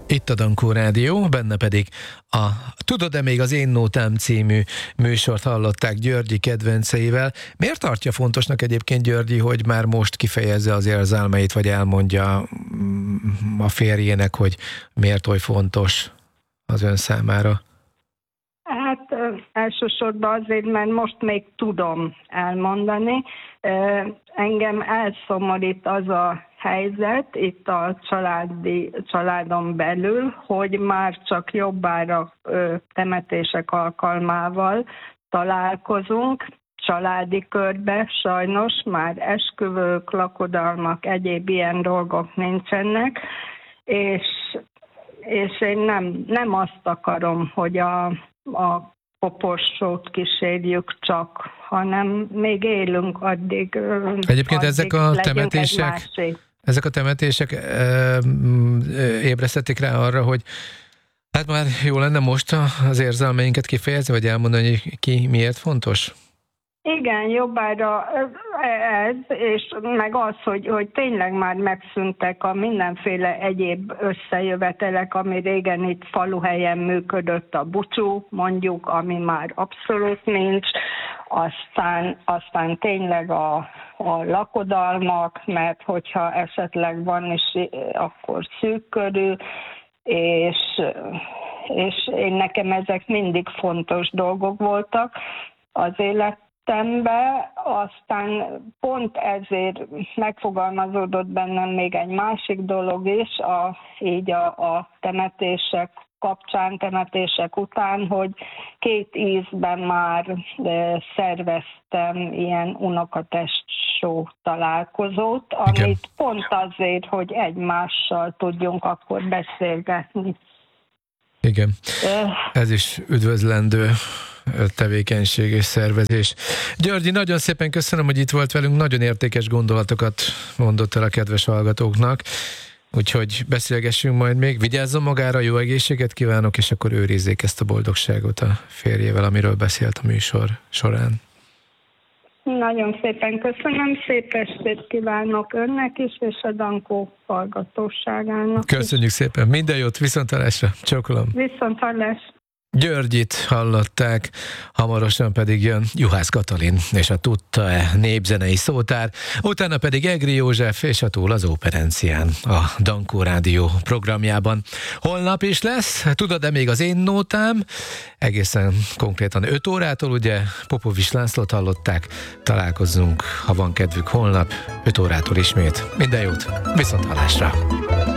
Itt a Dankó Rádió, benne pedig a Tudod-e még az Én Nótám című műsort hallották Györgyi kedvenceivel. Miért tartja fontosnak egyébként Györgyi, hogy már most kifejezze az érzelmeit, vagy elmondja a férjének, hogy miért oly fontos az ön számára? Hát elsősorban azért, mert most még tudom elmondani. Engem elszomorít az a helyzet itt a családon belül, hogy már csak jobbára temetések alkalmával találkozunk, családi körbe, sajnos már esküvők, lakodalmak, egyéb ilyen dolgok nincsenek, és én nem azt akarom, hogy a koporsót kísérjük csak, hanem még élünk addig. Egyébként ezek a temetések ébresztették rá arra, hogy hát már jó lenne most az érzelmeinket kifejezni, vagy elmondani, hogy ki miért fontos? Igen, jobbára ez, és meg az, hogy tényleg már megszűntek a mindenféle egyéb összejövetelek, ami régen itt faluhelyen működött, a bucsú, mondjuk, ami már abszolút nincs, aztán tényleg a lakodalmak, mert hogyha esetleg van is, akkor szűk körű, és nekem ezek mindig fontos dolgok voltak az életemben, aztán pont ezért megfogalmazódott bennem még egy másik dolog is, így a temetések kapcsán, temetések után, hogy 2 ízben már szerveztem ilyen unokatestsó találkozót, amit pont azért, hogy egymással tudjunk akkor beszélgetni. Igen, ez is üdvözlendő tevékenység és szervezés. Györgyi, nagyon szépen köszönöm, hogy itt volt velünk, nagyon értékes gondolatokat mondott el a kedves hallgatóknak, úgyhogy beszélgessünk majd még. Vigyázzon magára, jó egészséget kívánok, és akkor őrizzék ezt a boldogságot a férjével, amiről beszélt a műsor során. Nagyon szépen köszönöm, szép estét kívánok önnek is, és a Dankó hallgatóságának. Köszönjük szépen, minden jót, viszonthallásra, csókolom. Viszonthallás. Györgyit hallották, hamarosan pedig jön Juhász Katalin és a Tudta-e népzenei szótár, utána pedig Egri József és a Túl az Óperencián a Dankó Rádió programjában. Holnap is lesz, tudod-e még az Én Nótám? Egészen konkrétan 5 órától, ugye Popovics Lászlót hallották, találkozzunk, ha van kedvük holnap, 5 órától ismét. Minden jót, viszonthallásra!